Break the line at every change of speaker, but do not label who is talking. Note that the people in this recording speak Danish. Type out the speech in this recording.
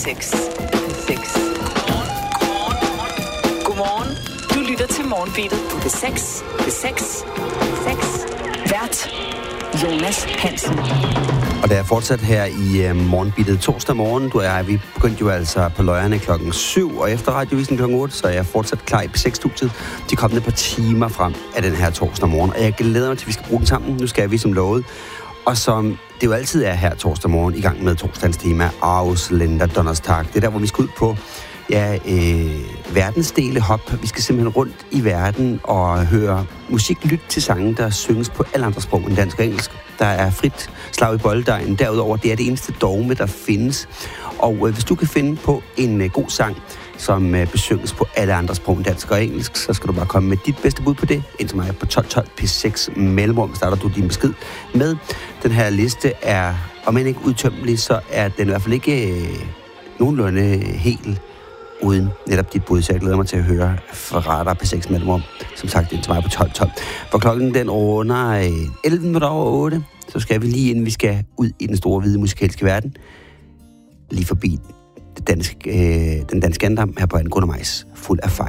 6. Godmorgen. Du lytter til Morgenbeatet på B6. Vært Jonas Hansen.
Og det er fortsat her i Morgenbeatet torsdag morgen. Du og jeg, vi begyndte jo altså på løjerne 7:00, og efter radiovisen 8:00, så er jeg fortsat klar i P6-studiet de kommende par timer frem af den her torsdag morgen. Og jeg glæder mig til, at vi skal bruge den sammen. Nu skal vi som lovet. Og som det jo altid er her torsdag morgen i gang med torsdagens tema, Ausländer Donnerstag. Det er der, hvor vi skal ud på verdensdele hop. Vi skal simpelthen rundt i verden og høre musik, lytte til sange, der synges på alle andre sprog end dansk og engelsk. Der er frit slag i bolledejen. Derudover, det er det eneste dogme, der findes. Og hvis du kan finde på en god sang, som besynges på alle andre sprog end dansk og engelsk, så skal du bare komme med dit bedste bud på det. Indtil mig på 12 P6 mellemrum starter du din besked med. Den her liste er, om end ikke udtømmelig, så er den i hvert fald ikke nogenlunde helt uden netop dit bud, så jeg glæder mig til at høre fra dig på 6 mellemrum. Som sagt, indtil mig på 12. For klokken den runder 11:08, så skal vi lige inden vi skal ud i den store hvide musikalske verden, lige forbi den danske andam her på en Gunnar Majs, fuld af fejl.